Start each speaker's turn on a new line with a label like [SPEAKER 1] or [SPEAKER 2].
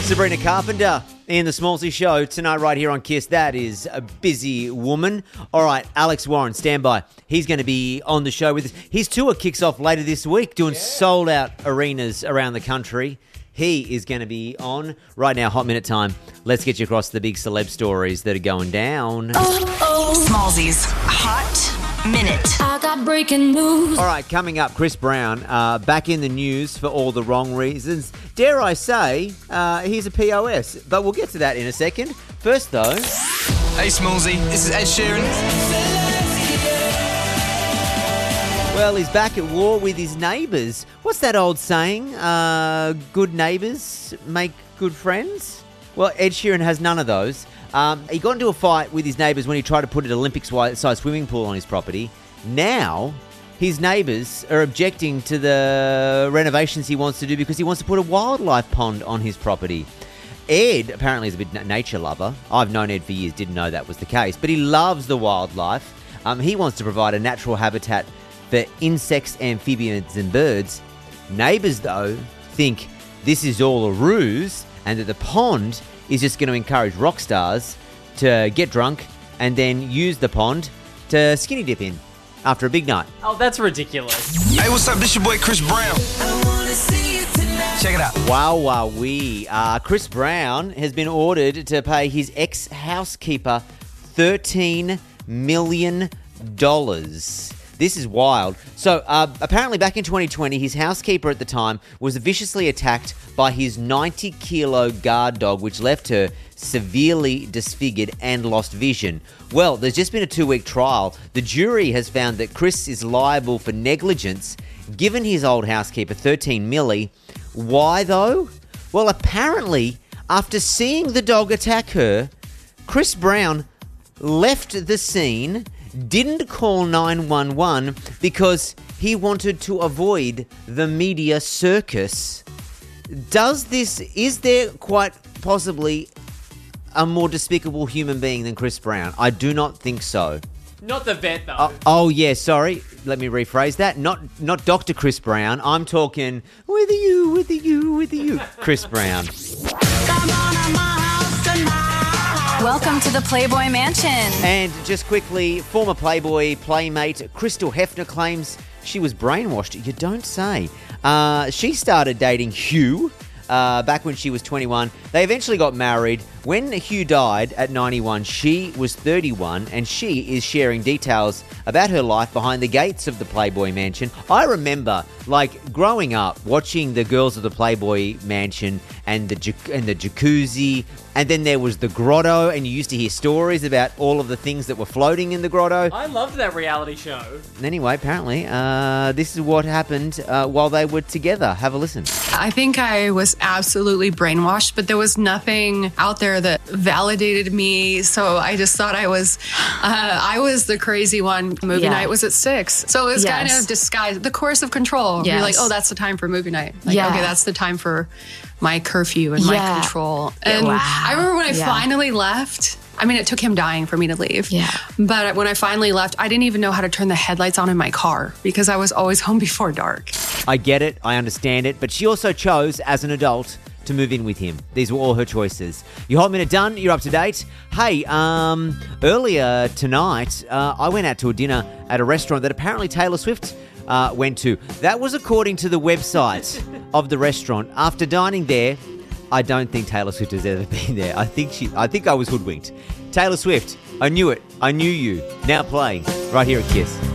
[SPEAKER 1] Sabrina Carpenter in the Smallsy Show tonight right here on KISS. That is a busy woman. All right, Alex Warren, stand by. He's going to be on the show with us. His tour kicks off later this week, doing sold-out arenas around the country. He is going to be on right now. Hot minute time. Let's get you across the big celeb stories that are going down.
[SPEAKER 2] Smallsy's Hot Minute.
[SPEAKER 3] I got breaking news.
[SPEAKER 1] All right, coming up, Chris Brown, back in the news for all the wrong reasons. Dare I say, he's a POS, but we'll get to that in a second. First, though...
[SPEAKER 4] Hey, Smallsy, this is Ed Sheeran.
[SPEAKER 1] Well, he's back at war with his neighbours. What's that old saying? Good neighbours make good friends? Well, Ed Sheeran has none of those. He got into a fight with his neighbours when he tried to put an Olympic-sized swimming pool on his property. Now, his neighbours are objecting to the renovations he wants to do because he wants to put a wildlife pond on his property. Ed apparently is a big nature lover. I've known Ed for years, didn't know that was the case. But he loves the wildlife. He wants to provide a natural habitat for insects, amphibians and birds. Neighbours, though, think this is all a ruse and that the pond is just going to encourage rock stars to get drunk and then use the pond to skinny dip in after a big night.
[SPEAKER 5] Oh, that's ridiculous.
[SPEAKER 4] Hey, what's up? This your boy Chris Brown. Check it out.
[SPEAKER 1] Wowee. Chris Brown has been ordered to pay his ex-housekeeper $13 million. This is wild. So, apparently back in 2020, his housekeeper at the time was viciously attacked by his 90-kilo guard dog, which left her severely disfigured and lost vision. Well, there's just been a 2-week trial. The jury has found that Chris is liable for negligence, given his old housekeeper $13 million. Why, though? Well, apparently, after seeing the dog attack her, Chris Brown left the scene, didn't call 911 because he wanted to avoid the media circus. Is there quite possibly a more despicable human being than Chris Brown? I do not think so.
[SPEAKER 5] Not the vet, though.
[SPEAKER 1] Yeah, sorry. Let me rephrase that. Not Dr. Chris Brown. I'm talking with you, Chris Brown.
[SPEAKER 2] Welcome to the Playboy Mansion.
[SPEAKER 1] And just quickly, former Playboy playmate Crystal Hefner claims she was brainwashed. You don't say. She started dating Hugh back when she was 21. They eventually got married. When Hugh died at 91, she was 31, and she is sharing details about her life behind the gates of the Playboy Mansion. I remember, growing up, watching the girls of the Playboy Mansion and the jacuzzi, and then there was the grotto, and you used to hear stories about all of the things that were floating in the grotto.
[SPEAKER 5] I loved that reality show.
[SPEAKER 1] Anyway, apparently, this is what happened while they were together. Have a listen.
[SPEAKER 6] I think I was absolutely brainwashed, but there was nothing out there that validated me. So I just thought I was the crazy one. Movie night was at 6. So it was kind of disguised. The course of control. You're like, oh, that's the time for movie night. Okay, that's the time for my curfew and my control. And I remember when I finally left, I mean, it took him dying for me to leave. Yeah. But when I finally left, I didn't even know how to turn the headlights on in my car because I was always home before dark.
[SPEAKER 1] I get it. I understand it. But she also chose, as an adult, to move in with him. These were all her choices. Your Hot Minute done. You're up to date. Hey, earlier tonight, I went out to a dinner at a restaurant that apparently Taylor Swift went to. That was according to the website of the restaurant. After dining there, I don't think Taylor Swift has ever been there. I think I was hoodwinked. Taylor Swift, I knew it. I knew you. Now playing right here at KISS.